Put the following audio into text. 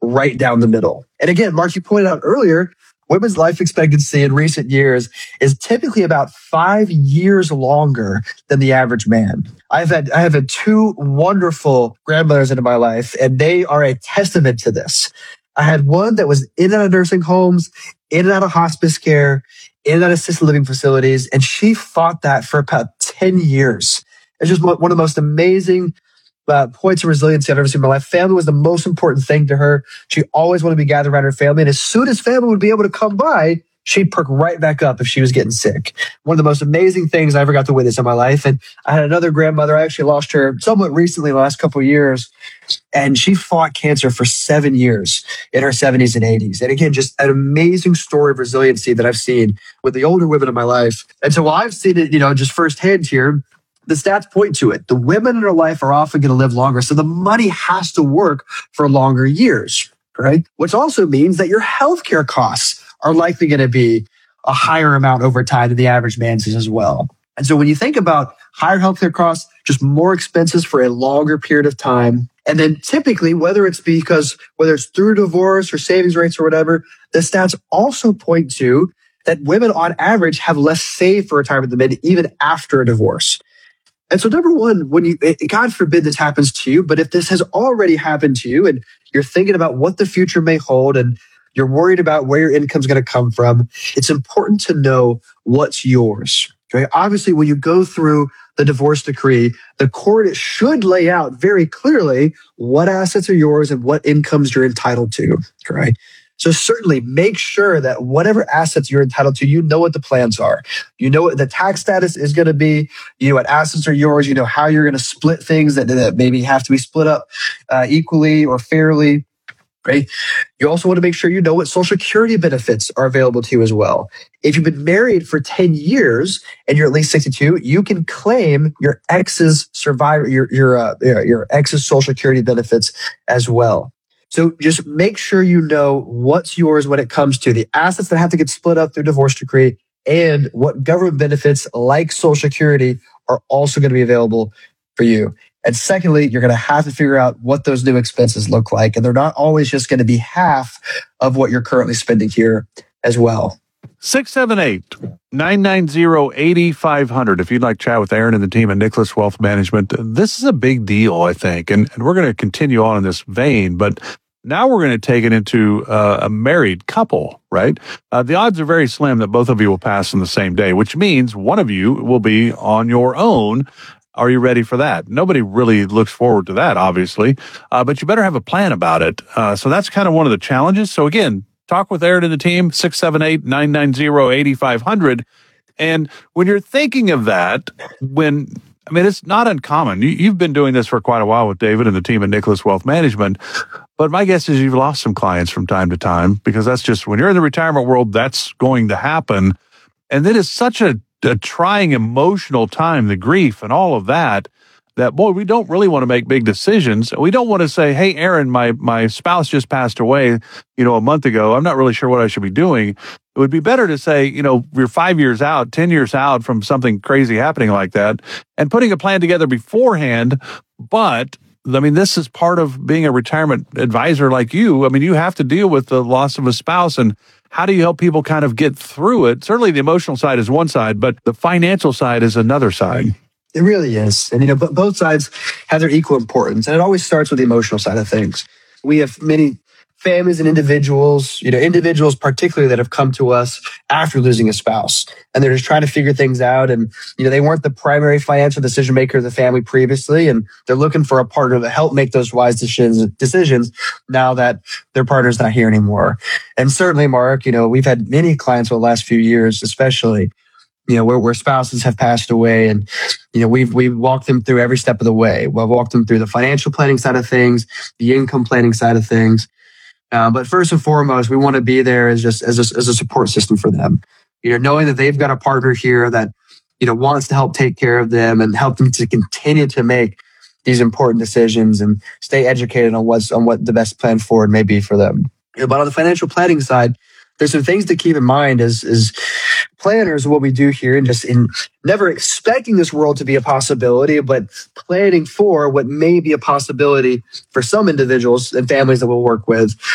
right down the middle. And again, Mark, you pointed out earlier, women's life expectancy in recent years is typically about 5 years longer than the average man. I have had two wonderful grandmothers into my life, and they are a testament to this. I had one that was in and out of nursing homes, in and out of hospice care, in and out of assisted living facilities, and she fought that for about 10 years. It's just one of the most amazing points of resiliency I've ever seen in my life. Family was the most important thing to her. She always wanted to be gathered around her family. And as soon as family would be able to come by, she'd perk right back up if she was getting sick. One of the most amazing things I ever got to witness in my life. And I had another grandmother. I actually lost her somewhat recently, the last couple of years. And she fought cancer for 7 years in her 70s and 80s. And again, just an amazing story of resiliency that I've seen with the older women in my life. And so while I've seen it, just firsthand here, the stats point to it. The women in her life are often going to live longer. So the money has to work for longer years, right? Which also means that your healthcare costs are likely going to be a higher amount over time than the average man's is as well. And so when you think about higher healthcare costs, just more expenses for a longer period of time, and then typically, whether it's through divorce or savings rates or whatever, the stats also point to that women on average have less saved for retirement than men even after a divorce. And so number one, God forbid this happens to you, but if this has already happened to you and you're thinking about what the future may hold and you're worried about where your income's going to come from, it's important to know what's yours. Okay? Obviously, when you go through the divorce decree, the court should lay out very clearly what assets are yours and what incomes you're entitled to. Right? So certainly make sure that whatever assets you're entitled to, you know what the plans are. You know what the tax status is going to be. You know what assets are yours. You know how you're going to split things that maybe have to be split up equally or fairly. Right? You also want to make sure you know what Social Security benefits are available to you as well. If you've been married for 10 years and you're at least 62, you can claim your ex's your ex's Social Security benefits as well. So just make sure you know what's yours when it comes to the assets that have to get split up through divorce decree and what government benefits like Social Security are also going to be available for you. And secondly, you're going to have to figure out what those new expenses look like. And they're not always just going to be half of what you're currently spending here as well. 678-990-8500. If you'd like to chat with Aaron and the team at Nicholas Wealth Management, this is a big deal, I think. And we're going to continue on in this vein, but now we're going to take it into a married couple, right? The odds are very slim that both of you will pass on the same day, which means one of you will be on your own. Are you ready for that? Nobody really looks forward to that, obviously, but you better have a plan about it. So that's kind of one of the challenges. So again, talk with Aaron and the team, 678-990-8500. And when you're thinking of that, it's not uncommon. You've been doing this for quite a while with David and the team at Nicholas Wealth Management. But my guess is you've lost some clients from time to time because that's just when you're in the retirement world, that's going to happen. And then it's such a trying emotional time, the grief and all of that, boy, we don't really want to make big decisions. We don't want to say, hey, Aaron, my spouse just passed away, a month ago. I'm not really sure what I should be doing. It would be better to say, you're 5 years out, 10 years out from something crazy happening like that and putting a plan together beforehand. But this is part of being a retirement advisor like you. You have to deal with the loss of a spouse, and how do you help people kind of get through it? Certainly the emotional side is one side, but the financial side is another side. It really is. And, both sides have their equal importance. And it always starts with the emotional side of things. We have many families and individuals particularly that have come to us after losing a spouse. And they're just trying to figure things out. And, they weren't the primary financial decision maker of the family previously. And they're looking for a partner to help make those wise decisions now that their partner's not here anymore. And certainly, Mark, we've had many clients over the last few years, especially, where spouses have passed away, and we've walked them through every step of the way. We've walked them through the financial planning side of things, the income planning side of things. But first and foremost, we want to be there as a support system for them. Knowing that they've got a partner here that wants to help take care of them and help them to continue to make these important decisions and stay educated on what the best plan forward may be for them. But on the financial planning side, there's some things to keep in mind as planners, what we do here, and just in never expecting this world to be a possibility, but planning for what may be a possibility for some individuals and families that we'll work with.